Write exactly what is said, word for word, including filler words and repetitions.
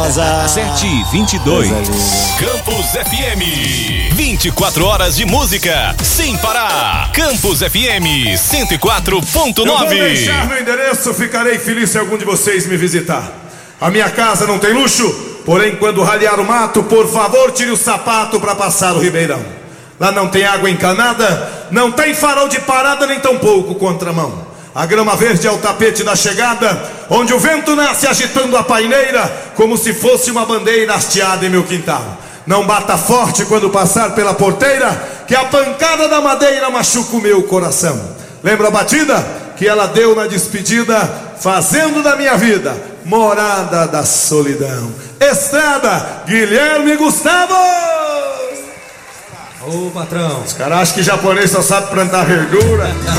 gostosa. sete e vinte e dois. Campus F M. vinte e quatro horas de música sem parar. Campus F M cento e quatro ponto nove. Eu vou deixar meu endereço, ficarei feliz se algum de vocês me visitar. A minha casa não tem luxo, porém quando ralhar o mato, por favor tire o sapato para passar o ribeirão. Lá não tem água encanada, não tem farol de parada, nem tampouco contramão. A grama verde é o tapete da chegada, onde o vento nasce agitando a paineira, como se fosse uma bandeira hasteada em meu quintal. Não bata forte quando passar pela porteira, que a pancada da madeira machuca o meu coração. Lembra a batida que ela deu na despedida, fazendo da minha vida morada da solidão. Estrada, Guilherme Gustavo. Ô patrão, Os caras acham que japonês só sabe plantar verdura.